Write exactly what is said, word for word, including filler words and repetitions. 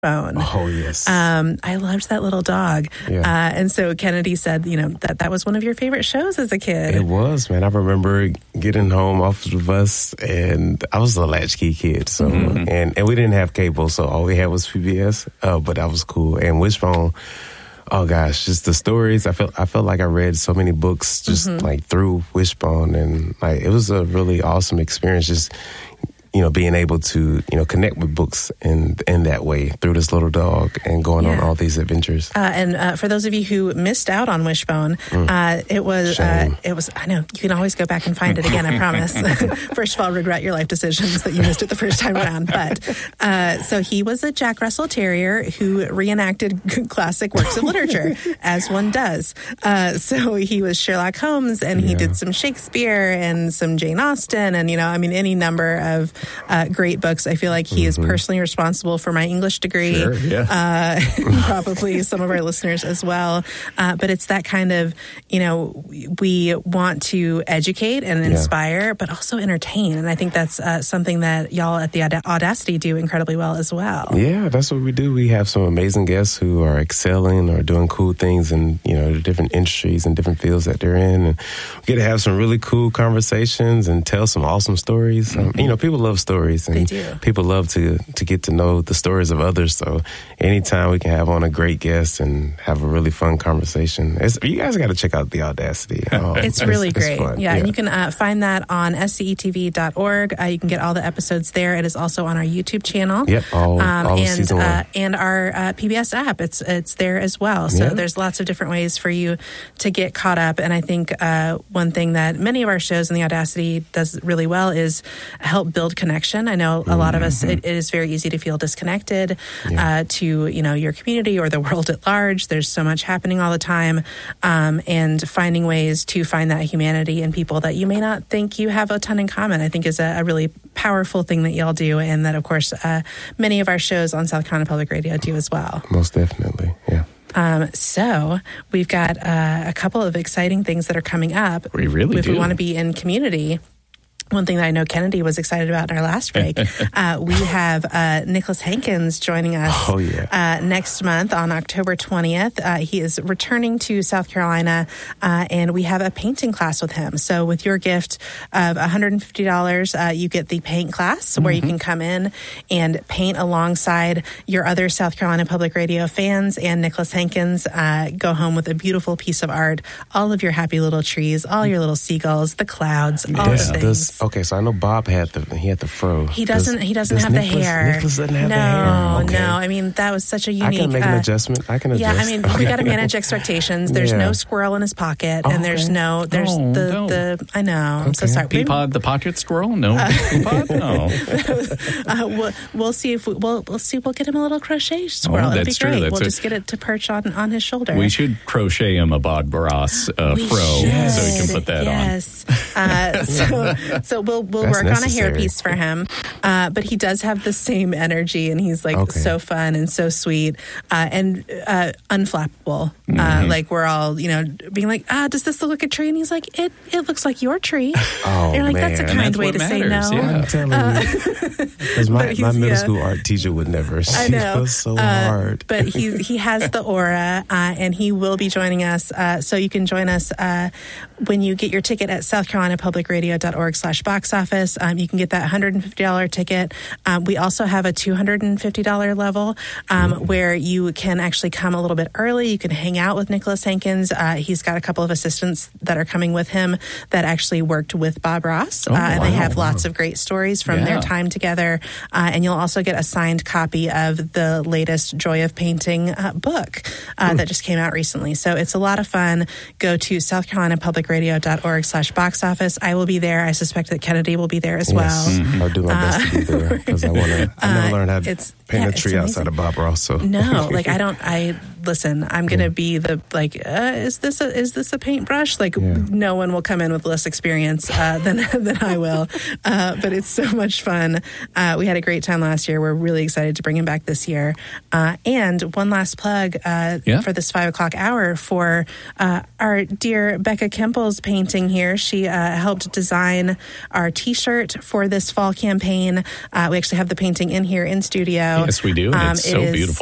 Wishbone. Oh, yes. Um, I loved that little dog. Yeah. Uh, and so Kennedy said, you know, that that was one of your favorite shows as a kid. It was, man. I remember getting home off the bus, and I was a latchkey kid. So, mm-hmm. and, and we didn't have cable, so all we had was P B S, uh, but that was cool. And Wishbone, oh gosh, just the stories. I felt I felt like I read so many books just mm-hmm. like through Wishbone, and like it was a really awesome experience. Just you know, being able to, you know, connect with books in in that way through this little dog and going yeah. on all these adventures. Uh, and uh, for those of you who missed out on Wishbone, mm. uh, it was, uh, it was, I know, you can always go back and find it again, I promise. First of all, regret your life decisions that you missed it the first time around. But uh, so he was a Jack Russell Terrier who reenacted classic works of literature, as one does. Uh, so he was Sherlock Holmes, and he yeah. did some Shakespeare and some Jane Austen, and, you know, I mean, any number of Uh, great books. I feel like he mm-hmm. is personally responsible for my English degree. Sure, yeah. uh, probably some of our listeners as well. Uh, but it's that kind of, you know, we want to educate and inspire, yeah. but also entertain. And I think that's uh, something that y'all at the Audacity do incredibly well as well. Yeah, that's what we do. We have some amazing guests who are excelling or doing cool things in, you know, the different industries and different fields that they're in. And we get to have some really cool conversations and tell some awesome stories. Mm-hmm. Um, you know, people love stories, and they do. People love to to get to know the stories of others. So anytime we can have on a great guest and have a really fun conversation, it's, you guys got to check out the Audacity. Oh, it's, it's really great. It's fun. Yeah, yeah, and you can uh, find that on S C E T V dot org. Uh, you can get all the episodes there. It is also on our YouTube channel. Yep, all, um, all and season one. Uh, and our uh, P B S app. It's it's there as well. So yeah. there's lots of different ways for you to get caught up. And I think uh, one thing that many of our shows in the Audacity does really well is help build connection. I know a lot of us, it, it is very easy to feel disconnected yeah. uh, to, you know, your community or the world at large. There's so much happening all the time. Um, and finding ways to find that humanity in people that you may not think you have a ton in common, I think is a, a really powerful thing that y'all do. And that, of course, uh, many of our shows on South Carolina Public Radio do as well. Most definitely, yeah. Um, so we've got uh, a couple of exciting things that are coming up. We really if do. we want to be in community. One thing that I know Kennedy was excited about in our last break, uh, we have uh, Nicholas Hankins joining us oh, yeah. uh, next month on October twentieth. Uh, he is returning to South Carolina, uh, and we have a painting class with him. So with your gift of one hundred fifty dollars, uh, you get the paint class where mm-hmm. you can come in and paint alongside your other South Carolina Public Radio fans and Nicholas Hankins. Uh, go home with a beautiful piece of art, all of your happy little trees, all your little seagulls, the clouds, all this, the things. This, Okay, so I know Bob had the he had the fro. He doesn't. Does, he doesn't does have Nicholas, the hair. Nicholas doesn't have no, the hair. Okay. No, I mean that was such a unique. I can make uh, an adjustment. I can adjust. Yeah, I mean we got to manage expectations. There's yeah. no squirrel in his pocket, oh, and there's okay. no. There's oh, the, no. the I know. I'm okay. so sorry. Peapod the pocket squirrel? No. Uh, Peapod? No. uh, we'll, we'll see if we, we'll we'll see. We'll get him a little crochet squirrel. Oh, It'd that's be great. true. That's we'll a, just get it to perch on, on his shoulder. We should crochet him a Bob Barras uh, we fro should. so he can put that yes. on. Yes. Uh, so so we'll we'll That's work necessary. on a hairpiece for him. Uh, but he does have the same energy, and he's like okay. so fun and so sweet uh, and uh, unflappable. Mm-hmm. Uh, like we're all, you know, being like, ah, does this look like a tree? And he's like, it it looks like your tree. Oh, You're like, man. that's a kind that's way what to matters, say no. yeah. I'm telling Uh, you, because my, my middle yeah. school art teacher would never. She I know. was so uh, hard. But he he has the aura, uh, and he will be joining us. Uh, so you can join us uh, when you get your ticket at south carolina public radio dot org slash box office. Um, you can get that one hundred fifty dollars ticket. Um, we also have a two hundred fifty dollars level um, mm-hmm. where you can actually come a little bit early. You can hang out with Nicholas Hankins. Uh, he's got a couple of assistants that are coming with him that actually worked with Bob Ross. Oh, uh, and wow. they have lots of great stories from yeah. their time together. Uh, and you'll also get a signed copy of the latest Joy of Painting uh, book uh, that just came out recently. So it's a lot of fun. Go to south carolina public radio dot org slash box office. I will be there. I suspect that Kennedy will be there as yes. well. Mm-hmm. I'll do my best uh, to be there because I want to. I never uh, learned how to it's, paint yeah, a tree outside of Bob Ross. So no, like I don't. I listen. I'm gonna be the like. Uh, is this a is this a paintbrush? Like yeah. no one will come in with less experience uh, than than I will. Uh, but it's so much fun. Uh, we had a great time last year. We're really excited to bring him back this year. Uh, and one last plug uh, yeah. for this five o'clock hour for uh, our dear Becca Kempel's painting here. She uh, helped design our T-shirt for this fall campaign. Uh, we actually have the painting in here in studio. Yes, we do. And um, it's it so is- beautiful.